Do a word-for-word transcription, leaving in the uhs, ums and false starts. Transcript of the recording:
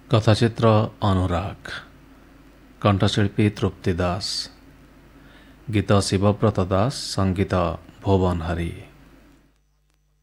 कथाचित्र अनुराग कंठशिल्पी तृप्ति दास गीत शिवव्रत दास संगीत भुवन हरि।